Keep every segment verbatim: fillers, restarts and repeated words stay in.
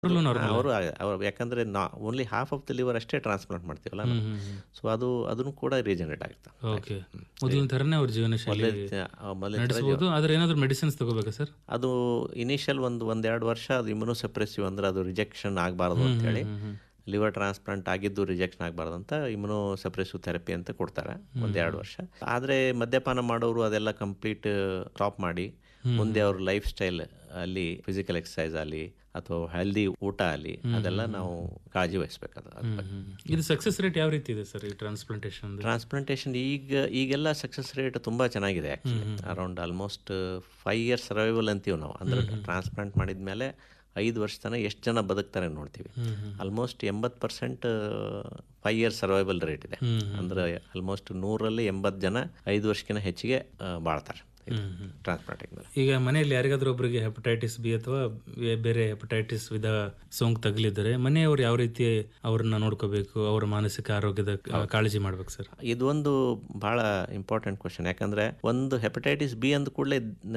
ಅವರು ಅವರು ಯಾಕಂದ್ರೆ ನಾ only half of the liver ಅಷ್ಟೇ ಟ್ರಾನ್ಸ್ಪ್ಲಾಂಟ್ ಮಾಡ್ತೀವಲ್ಲ ನಾವು. ಸೊ ಅದು ಅದನ್ನು ಕೂಡ ರೀಜನರೇಟ್ ಆಗುತ್ತೆ. ಓಕೆ, ಮೊದಲಿನ ಥರನೇ ಅವ್ರ ಜೀವನ ಶೈಲಿ ನಡೆಸಬಹುದು. ಆದ್ರೆ ಏನಾದರೂ ಮೆಡಿಸಿನ್ಸ್ ತಗೋಬೇಕಾ ಸರ್? ಅದು ಇನಿಷಿಯಲ್ ಒಂದು ಒಂದೆರಡು ವರ್ಷ ಅದು ಇಮ್ಯುನೋಸಪ್ರೆಸಿವ್ ಅಂದ್ರೆ ಅದು ರಿಜೆಕ್ಷನ್ ಆಗಬಾರ್ದು ಅಂತೇಳಿ, ಲಿವರ್ ಟ್ರಾನ್ಸ್ಪ್ಲಾಂಟ್ ಆಗಿದ್ದು ರಿಜೆಕ್ಷನ್ ಆಗಬಾರ್ದು ಅಂತ ಇಮ್ಯುನೋಸಪ್ರೆಸಿವ್ ಥೆರಪಿ ಅಂತ ಕೊಡ್ತಾರೆ ಒಂದೆರಡು ವರ್ಷ. ಆದರೆ ಮದ್ಯಪಾನ ಮಾಡೋರು ಅದೆಲ್ಲ ಕಂಪ್ಲೀಟ್ ಸ್ಟಾಪ್ ಮಾಡಿ ಮುಂದೆ ಅವ್ರ ಲೈಫ್ ಸ್ಟೈಲ್ ಅಲ್ಲಿ ಫಿಸಿಕಲ್ ಎಕ್ಸಸೈಸ್ ಆಗಲಿ ಅಥವಾ ಹೆಲ್ದಿ ಊಟ ಆಗಲಿ ಅದೆಲ್ಲ ನಾವು ಕಾಳಜಿ ವಹಿಸ್ಬೇಕಾದ. ಇದು ಸಕ್ಸಸ್ ರೇಟ್ ಯಾವ ರೀತಿ ಇದೆ ಸರ್ ಈ ಟ್ರಾನ್ಸ್ಪ್ಲಾಂಟೇಷನ್? ಟ್ರಾನ್ಸ್ಪ್ಲಾಂಟೇಷನ್ ಈಗ ಈಗೆಲ್ಲ ಸಕ್ಸಸ್ ರೇಟ್ ತುಂಬ ಚೆನ್ನಾಗಿದೆ. Actually around almost five years survival ಅಂತೀವಿ ನಾವು. ಅಂದ್ರೆ ಟ್ರಾನ್ಸ್ಪ್ಲಾಂಟ್ ಮಾಡಿದ್ಮೇಲೆ ಐದು ವರ್ಷ ತನಕ ಎಷ್ಟು ಜನ ಬದುಕ್ತಾರೆ ನೋಡ್ತೀವಿ. ಆಲ್ಮೋಸ್ಟ್ ಎಂಬತ್ತು percent five years survival rate ಇದೆ. ಅಂದ್ರೆ ಆಲ್ಮೋಸ್ಟ್ ನೂರಲ್ಲಿ ಎಂಬತ್ತು ಜನ ಐದು ವರ್ಷಕ್ಕಿಂತ ಹೆಚ್ಚಿಗೆ ಬಾಳ್ತಾರೆ ಟ್ರಾನ್ಸ್ಪ್ಲಾಂಟ್. ಈಗ ಮನೆಯಲ್ಲಿ ಯಾರಿಗಾದ್ರೂ ಒಬ್ಬರಿಗೆ ಹೆಪಟೈಟಿಸ್ ಬಿ ಅಥವಾ ಬೇರೆ ಹೆಪಟೈಟಿಸ್ ವಿಧ ಸೋಂಕು ತಗಲಿದ್ದಾರೆ, ಮನೆಯವರು ಯಾವ ರೀತಿ ಅವ್ರನ್ನ ನೋಡ್ಕೋಬೇಕು, ಅವರ ಮಾನಸಿಕ ಆರೋಗ್ಯದ ಕಾಳಜಿ ಮಾಡ್ಬೇಕು ಸರ್? ಇದೊಂದು ಬಹಳ ಇಂಪಾರ್ಟೆಂಟ್ ಕ್ವಶನ್. ಯಾಕಂದ್ರೆ ಒಂದು ಹೆಪಟೈಟಿಸ್ ಬಿ ಅಂದ ಕೂಡಲೇ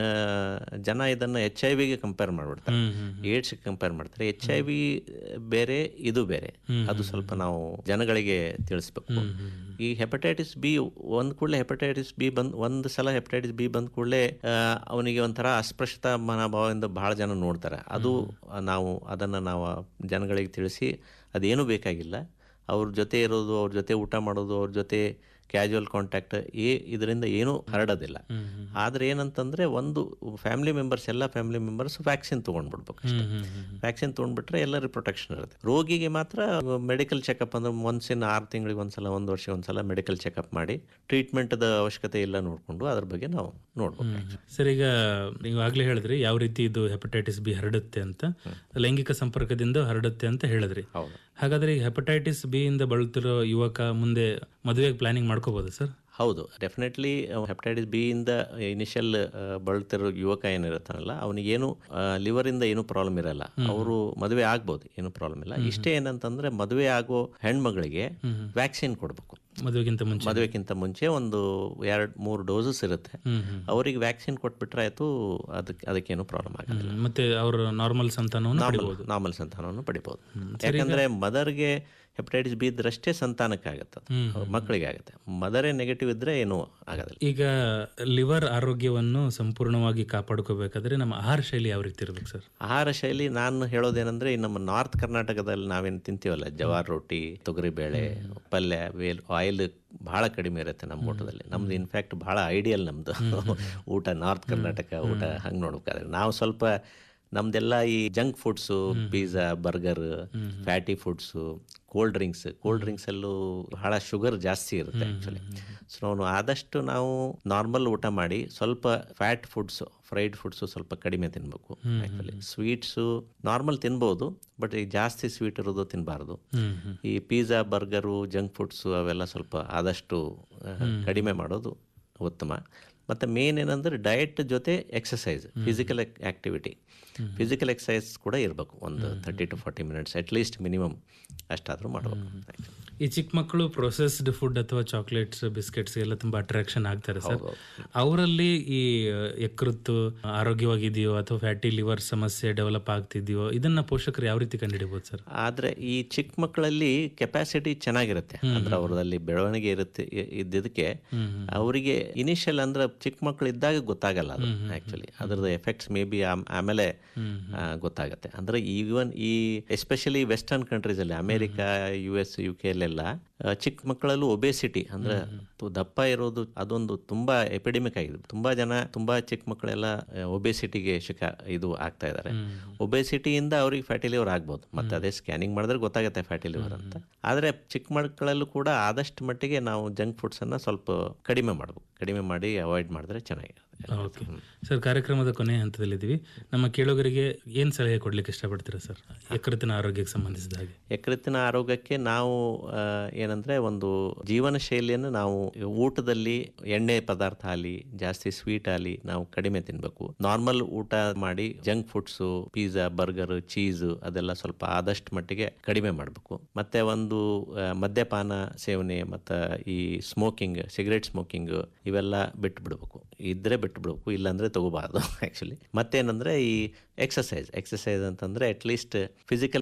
ಜನ ಇದನ್ನ ಎಚ್ ಐ ವಿಗೆ ಕಂಪೇರ್ ಮಾಡ್ಬಿಡ್ತಾರೆ, ಏಡ್ಸ್ ಕಂಪೇರ್ ಮಾಡ್ತಾರೆ. ಎಚ್ ಐ ವಿ ಬೇರೆ, ಇದು ಬೇರೆ. ಅದು ಸ್ವಲ್ಪ ನಾವು ಜನಗಳಿಗೆ ತಿಳಿಸ್ಬೇಕು. ಈ ಹೆಪಟೈಟಿಸ್ ಬಿ ಒಂದ್ ಕೂಡಲೇ ಹೆಪಟೈಟಿಸ್ ಬಿ ಬಂದ್ ಒಂದ್ ಸಲ ಹೆಪಟೈಟಿಸ್ ಬಿ ಬಂದ್ ಕೂಡಲೇ ಅವನಿಗೆ ಒಂಥರ ಅಸ್ಪೃಶ್ಯತಾ ಮನೋಭಾವದಿಂದ ಬಹಳ ಜನ ನೋಡ್ತಾರೆ. ಅದು ನಾವು ಅದನ್ನು ನಾವು ಜನಗಳಿಗೆ ತಿಳಿಸಿ ಅದೇನೂ ಬೇಕಾಗಿಲ್ಲ. ಅವ್ರ ಜೊತೆ ಇರೋದು, ಅವ್ರ ಜೊತೆ ಊಟ ಮಾಡೋದು, ಅವ್ರ ಜೊತೆ ಕ್ಯಾಜುವಲ್ ಕಾಂಟ್ಯಾಕ್ಟ್ ಏ ಇದರಿಂದ ಏನೂ ಹರಡೋದಿಲ್ಲ. ಆದರೆ ಏನಂತಂದರೆ ಒಂದು ಫ್ಯಾಮಿಲಿ ಮೆಂಬರ್ಸ್ ಎಲ್ಲ ಫ್ಯಾಮಿಲಿ ಮೆಂಬರ್ಸ್ ವ್ಯಾಕ್ಸಿನ್ ತೊಗೊಂಡ್ಬಿಡ್ಬೇಕು ಅಷ್ಟೇ. ವ್ಯಾಕ್ಸಿನ್ ತೊಗೊಂಡ್ಬಿಟ್ರೆ ಎಲ್ಲರಿಗೂ ಪ್ರೊಟೆಕ್ಷನ್ ಇರುತ್ತೆ. ರೋಗಿಗೆ ಮಾತ್ರ ಮೆಡಿಕಲ್ ಚೆಕಪ್ ಅಂದ್ರೆ ಒಂದ್ಸಿನ ಆರು ತಿಂಗಳಿಗೆ ಒಂದ್ಸಲ, ಒಂದು ವರ್ಷ ಒಂದ್ಸಲ ಮೆಡಿಕಲ್ ಚೆಕಪ್ ಮಾಡಿ ಟ್ರೀಟ್ಮೆಂಟ್ದ ಅವಶ್ಯಕತೆ ಎಲ್ಲ ನೋಡಿಕೊಂಡು ಅದ್ರ ಬಗ್ಗೆ ನಾವು ನೋಡ್ಬೇಕು. ಸರ್, ಈಗ ನೀವು ಆಗಲೇ ಹೇಳಿದ್ರಿ ಯಾವ ರೀತಿ ಇದು ಹೆಪಟೈಟಿಸ್ ಬಿ ಹರಡುತ್ತೆ ಅಂತ, ಲೈಂಗಿಕ ಸಂಪರ್ಕದಿಂದ ಹರಡುತ್ತೆ ಅಂತ ಹೇಳಿದ್ರಿ. ಹಾಗಾದ್ರೆ ಈ ಹೆಪಟೈಟಿಸ್ ಬಿ ಇಂದ ಬಳಲ್ತಿರೋ ಯುವಕ ಮುಂದೆ ಮದುವೆಗೆ ಪ್ಲಾನಿಂಗ್ ಮಾಡ್ಕೋಬಹುದು ಸರ್? ಹೌದು, ಡೆಫಿನೆಟ್ಲಿ. ಹೆಪಟೈಟಿಸ್ ಬಿ ಇಂದ ಇನಿಷಿಯಲ್ ಬಳಲ್ತಿರೋ ಯುವಕ ಏನಿರುತ್ತಾನಲ್ಲ, ಅವನಿಗೇನು ಲಿವರ್ ಇಂದ ಏನು ಪ್ರಾಬ್ಲಮ್ ಇರಲ್ಲ, ಅವರು ಮದುವೆ ಆಗ್ಬೋದು, ಏನು ಪ್ರಾಬ್ಲಮ್ ಇಲ್ಲ. ಇಷ್ಟೇ ಏನಂತಂದ್ರೆ ಮದುವೆ ಆಗೋ ಹೆಣ್ಮಗಳಿಗೆ ವ್ಯಾಕ್ಸಿನ್ ಕೊಡ್ಬೇಕು. ಮದುವೆಗಿಂತ ಮುಂಚೆ ಮದುವೆಗಿಂತ ಮುಂಚೆ ಒಂದು ಎರಡ್ ಮೂರು ಡೋಸಸ್ ಇರುತ್ತೆ. ಅವರಿಗೆ ವ್ಯಾಕ್ಸಿನ್ ಕೊಟ್ಬಿಟ್ರೆ ಆಯ್ತು, ಅದಕ್ಕೆ ಅದಕ್ಕೇನು ಪ್ರಾಬ್ಲಮ್ ಆಗೋದಿಲ್ಲ. ಮತ್ತೆ ಅವರು ನಾರ್ಮಲ್ ಸಂತಾನವನ್ನು ನಾರ್ಮಲ್ ಸಂತಾನವನ್ನು ಪಡಿಬಹುದು. ಯಾಕಂದ್ರೆ ಮದರ್ಗೆ ಹೆಪಟೈಟಿಸ್ ಬಿ ಇದ್ರಷ್ಟೇ ಸಂತಾನಕ್ಕೆ ಆಗುತ್ತೆ, ಮಕ್ಕಳಿಗೆ ಆಗುತ್ತೆ. ಮದರೇ ನೆಗೆಟಿವ್ ಇದ್ರೆ ಏನೂ ಆಗೋದಿಲ್ಲ. ಈಗ ಲಿವರ್ ಆರೋಗ್ಯವನ್ನು ಸಂಪೂರ್ಣವಾಗಿ ಕಾಪಾಡ್ಕೋಬೇಕಾದ್ರೆ ನಮ್ಮ ಆಹಾರ ಶೈಲಿ ಯಾವ ರೀತಿ ಇರ್ಬೇಕು ಸರ್? ಆಹಾರ ಶೈಲಿ ನಾನು ಹೇಳೋದೇನಂದ್ರೆ, ನಮ್ಮ ನಾರ್ತ್ ಕರ್ನಾಟಕದಲ್ಲಿ ನಾವೇನು ತಿಂತೀವಲ್ಲ, ಜವಾರ್ ರೊಟ್ಟಿ, ತೊಗರಿಬೇಳೆ, ಪಲ್ಯ, ವೇಲ್ ಆಯಿಲ್ ಬಹಳ ಕಡಿಮೆ ಇರುತ್ತೆ ನಮ್ಮ ಊಟದಲ್ಲಿ. ನಮ್ದು ಇನ್ಫ್ಯಾಕ್ಟ್ ಬಹಳ ಐಡಿಯಲ್ ನಮ್ದು ಊಟ, ನಾರ್ತ್ ಕರ್ನಾಟಕ ಊಟ. ಹಂಗೆ ನೋಡ್ಬೇಕಾದ್ರೆ ನಾವು ಸ್ವಲ್ಪ ನಮ್ದೆಲ್ಲ ಈ junk foods, pizza, burger, fatty foods, cold drinks cold drinks ಅಲ್ಲೂ ಬಹಳ ಶುಗರ್ ಜಾಸ್ತಿ ಇರುತ್ತೆ ಆ್ಯಕ್ಚುಲಿ. ಸೊ ನಾವು ಆದಷ್ಟು ನಾವು ನಾರ್ಮಲ್ ಊಟ ಮಾಡಿ ಸ್ವಲ್ಪ ಫ್ಯಾಟ್ ಫುಡ್ಸು, ಫ್ರೈಡ್ ಫುಡ್ಸು ಸ್ವಲ್ಪ ಕಡಿಮೆ ತಿನ್ಬೇಕು. ಆ್ಯಕ್ಚುಲಿ ಸ್ವೀಟ್ಸು ನಾರ್ಮಲ್ ತಿನ್ಬೋದು, ಬಟ್ ಈ ಜಾಸ್ತಿ ಸ್ವೀಟ್ ಇರೋದು ತಿನ್ನಬಾರ್ದು. ಈ ಪಿಜ್ಜಾ, ಬರ್ಗರು, ಜಂಕ್ ಫುಡ್ಸು ಅವೆಲ್ಲ ಸ್ವಲ್ಪ ಆದಷ್ಟು ಕಡಿಮೆ ಮಾಡೋದು ಉತ್ತಮ. ಮತ್ತು ಮೇನ್ ಏನಂದ್ರೆ ಡಯಟ್ ಜೊತೆ exercise, physical activity. Physical exercise ಕೂಡ ಇರಬೇಕು, ಒಂದು thirty to forty minutes at least minimum ಅಷ್ಟಾದರೂ ಮಾಡಬೇಕು. ಈ ಚಿಕ್ಕ ಮಕ್ಕಳು ಪ್ರೊಸೆಸ್ಡ್ ಫುಡ್ ಅಥವಾ ಚಾಕ್ಲೇಟ್ಸ್, ಬಿಸ್ಕೆಟ್ಸ್ ಎಲ್ಲ ತುಂಬಾ ಅಟ್ರಾಕ್ಷನ್ ಆಗ್ತಾರೆ ಸರ್. ಅವರಲ್ಲಿ ಈ ಯಕೃತ್ತು ಆರೋಗ್ಯವಾಗಿದೆಯೋ ಅಥವಾ ಫ್ಯಾಟಿ ಲಿವರ್ ಸಮಸ್ಯೆ ಡೆವಲಪ್ ಆಗ್ತಿದೆಯೋ, ಇದನ್ನ ಪೋಷಕರು ಯಾವ ರೀತಿ ಕಂಡುಹಿಡಿಯಬಹುದು ಸರ್? ಆದ್ರೆ ಈ ಚಿಕ್ಕ ಮಕ್ಕಳಲ್ಲಿ ಕೆಪಾಸಿಟಿ ಚೆನ್ನಾಗಿರುತ್ತೆ, ಅಂದ್ರೆ ಅವರಲ್ಲಿ ಬೆಳವಣಿಗೆ ಇರುತ್ತೆ. ಇದ್ದದಕ್ಕೆ ಅವರಿಗೆ ಇನಿಷಿಯಲ್ ಅಂದ್ರೆ ಚಿಕ್ಕ ಮಕ್ಕಳು ಇದ್ದಾಗ ಗೊತ್ತಾಗಲ್ಲ ಅದು ಆಕ್ಚುಲಿ. ಅದ್ರದ್ದು ಎಫೆಕ್ಟ್ಸ್ ಮೇ ಬಿ ಆಮೇಲೆ ಗೊತ್ತಾಗತ್ತೆ. ಅಂದ್ರೆ ಈವನ್ ಈ ಎಸ್ಪೆಷಲಿ ವೆಸ್ಟರ್ನ್ ಕಂಟ್ರೀಸ್ ಅಲ್ಲಿ, America, U S, U K ಅಲ್ಲೆಲ್ಲ ಚಿಕ್ಕ ಮಕ್ಕಳಲ್ಲೂ ಒಬೇಸಿಟಿ ಅಂದ್ರೆ ದಪ್ಪ ಇರೋದು ಅದೊಂದು ತುಂಬಾ ಎಪಿಡೆಮಿಕ್ ಆಗಿದೆ. ತುಂಬಾ ಜನ, ತುಂಬಾ ಚಿಕ್ಕ ಮಕ್ಕಳೆಲ್ಲ ಒಬೇಸಿಟಿಗೆ ಶಿಕ ಇದು ಆಗ್ತಾ ಇದ್ದಾರೆ. ಒಬೇಸಿಟಿಯಿಂದ ಅವ್ರಿಗೆ ಫ್ಯಾಟಿ ಲಿವರ್ ಆಗ್ಬೋದು. ಮತ್ತೆ ಅದೇ ಸ್ಕ್ಯಾನಿಂಗ್ ಮಾಡಿದ್ರೆ ಗೊತ್ತಾಗುತ್ತೆ ಫ್ಯಾಟಿ ಲಿವರ್ ಅಂತ. ಆದ್ರೆ ಚಿಕ್ಕ ಮಕ್ಕಳಲ್ಲೂ ಕೂಡ ಆದಷ್ಟು ಮಟ್ಟಿಗೆ ನಾವು ಜಂಕ್ ಫುಡ್ಸ್ ಅನ್ನ ಸ್ವಲ್ಪ ಕಡಿಮೆ ಮಾಡ್ಬೇಕು. ಕಡಿಮೆ ಮಾಡಿ ಅವಾಯ್ಡ್ ಮಾಡಿದ್ರೆ ಚೆನ್ನಾಗಿರುತ್ತೆ. ಓಕೆ ಸರ್, ಕಾರ್ಯಕ್ರಮದ ಕೊನೆಯ ಹಂತದಲ್ಲಿದ್ದೀವಿ. ನಮ್ಮ ಕೇಳುಗರಿಗೆ ಏನ್ ಸಲಹೆ ಕೊಡ್ಲಿಕ್ಕೆ ಇಷ್ಟಪಡ್ತೀರಾ ಸರ್ ಯಕೃತ್ತಿನ ಆರೋಗ್ಯಕ್ಕೆ ಸಂಬಂಧಿಸಿದ ಹಾಗೆ? ಯಕೃತ್ತಿನ ಆರೋಗ್ಯಕ್ಕೆ ನಾವು ಏನಂದ್ರೆ ಒಂದು ಜೀವನ ಶೈಲಿಯನ್ನು ನಾವು ಊಟದಲ್ಲಿ ಎಣ್ಣೆ ಪದಾರ್ಥ ಆಗಲಿ, ಜಾಸ್ತಿ ಸ್ವೀಟ್ ಆಗಲಿ ನಾವು ಕಡಿಮೆ ತಿನ್ಬೇಕು. ನಾರ್ಮಲ್ ಊಟ ಮಾಡಿ junk foods, pizza, burger, cheese ಅದೆಲ್ಲ ಸ್ವಲ್ಪ ಆದಷ್ಟು ಮಟ್ಟಿಗೆ ಕಡಿಮೆ ಮಾಡಬೇಕು. ಮತ್ತೆ ಒಂದು ಮದ್ಯಪಾನ ಸೇವನೆ ಮತ್ತು ಈ ಸ್ಮೋಕಿಂಗ್, ಸಿಗರೇಟ್ ಸ್ಮೋಕಿಂಗ್ ಇವೆಲ್ಲ ಬಿಟ್ಟು ಬಿಡಬೇಕು. ಇದ್ರೆ ಬಿಟ್ಟು ಬಿಡಬೇಕು, ಇಲ್ಲಾಂದ್ರೆ ತಗೋಬಾರ್ದು ಆಕ್ಚುಲಿ. ಮತ್ತೇನಂದ್ರೆ ಈ ಎಕ್ಸಸೈಸ್ ಎಕ್ಸಸೈಸ್ ಅಂತಂದ್ರೆ ಅಟ್ಲೀಸ್ಟ್ ಫಿಸಿಕಲ್